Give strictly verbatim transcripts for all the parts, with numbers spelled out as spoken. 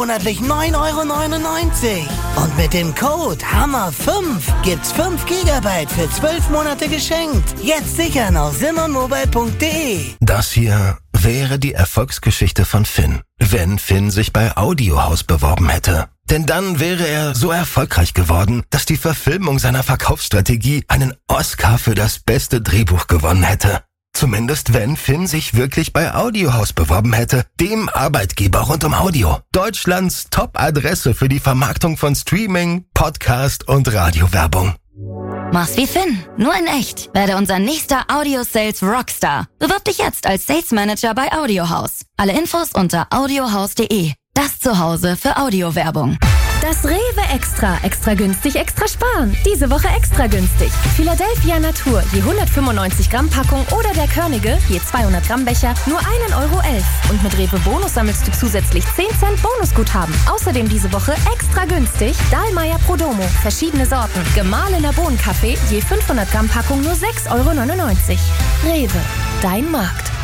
monatlich neun Euro neunundneunzig. Und mit dem Code Hammer fünf gibt's fünf Gigabyte für zwölf Monate geschenkt. Jetzt sichern auf simonmobile punkt de. Das hier wäre die Erfolgsgeschichte von Finn, wenn Finn sich bei Audiohaus beworben hätte. Denn dann wäre er so erfolgreich geworden, dass die Verfilmung seiner Verkaufsstrategie einen Oscar für das beste Drehbuch gewonnen hätte. Zumindest wenn Finn sich wirklich bei Audiohaus beworben hätte, dem Arbeitgeber rund um Audio. Deutschlands Top-Adresse für die Vermarktung von Streaming, Podcast und Radiowerbung. Mach's wie Finn, nur in echt. Werde unser nächster Audio-Sales Rockstar. Bewirb dich jetzt als Sales Manager bei Audiohaus. Alle Infos unter audiohaus punkt de. Das Zuhause für Audiowerbung. Das Rewe Extra. Extra günstig, extra sparen. Diese Woche extra günstig. Philadelphia Natur, je hundertfünfundneunzig Gramm Packung oder der Körnige, je zweihundert Gramm Becher, nur ein Euro elf. Und mit Rewe Bonus sammelst du zusätzlich zehn Cent Bonusguthaben. Außerdem diese Woche extra günstig Dahlmeier Prodomo, verschiedene Sorten. Gemahlener Bohnenkaffee, je fünfhundert Gramm Packung nur sechs Euro neunundneunzig. Rewe, dein Markt.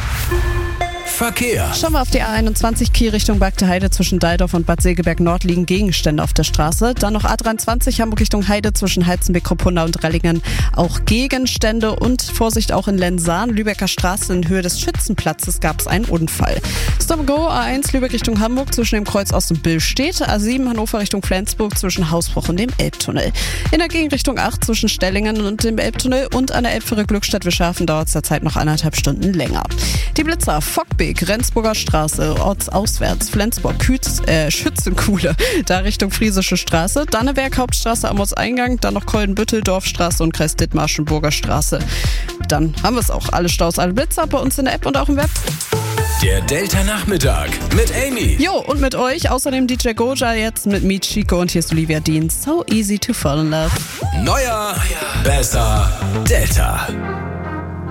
Verkehr. Schauen wir auf die A einundzwanzig Kiel Richtung Bagde Heide. Zwischen Deildorf und Bad Segeberg Nord liegen Gegenstände auf der Straße. Dann noch A dreiundzwanzig Hamburg Richtung Heide zwischen Heizenbeck, Kruppunda und Rellingen. Auch Gegenstände und Vorsicht auch in Lensahn. Lübecker Straße in Höhe des Schützenplatzes gab es einen Unfall. Stop Go A eins Lübeck Richtung Hamburg zwischen dem Kreuz Ost und Billstedt. A sieben Hannover Richtung Flensburg zwischen Hausbruch und dem Elbtunnel. In der Gegenrichtung acht zwischen Stellingen und dem Elbtunnel und an der Elbfähre Glückstadt-Wischhafen dauert es derzeit noch anderthalb Stunden länger. Die Blitzer Fockbeek, Rendsburger Straße, ortsauswärts, Flensburg, Kütz, äh, Schützenkuhle, da Richtung Friesische Straße, Danneberg, Hauptstraße am Ortseingang, dann noch Koldenbüttel, Dorfstraße und Kreis Dithmarschenburger Straße. Dann haben wir es auch. Alle Staus, alle Blitzer bei uns in der App und auch im Web. Der Delta-Nachmittag mit Amy. Jo, und mit euch, außerdem D J Goja jetzt mit Meet Chico und hier ist Olivia Dean. So easy to fall in love. Neuer, besser, Delta.